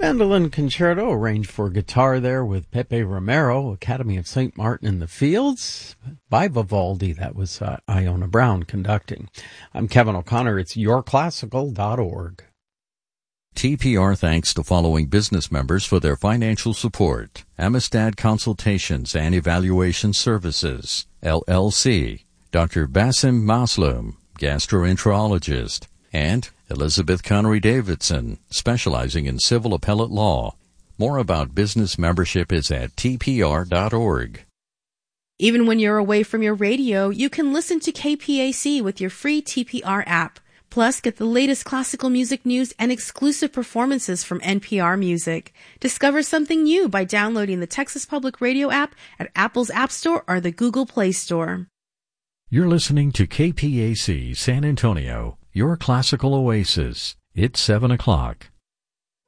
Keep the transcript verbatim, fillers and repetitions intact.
Mandolin Concerto, arranged for guitar there with Pepe Romero, Academy of Saint Martin in the Fields, by Vivaldi. That was uh, Iona Brown conducting. I'm Kevin O'Connor. It's your classical dot org. T P R thanks the following business members for their financial support. Amistad Consultations and Evaluation Services, L L C. Doctor Basim Maslum, gastroenterologist. And Elizabeth Connery Davidson, specializing in civil appellate law. More about business membership is at T P R dot org. Even when you're away from your radio, you can listen to K P A C with your free T P R app. Plus, get the latest classical music news and exclusive performances from N P R Music. Discover something new by downloading the Texas Public Radio app at Apple's App Store or the Google Play Store. You're listening to K P A C San Antonio, your classical oasis. It's seven o'clock.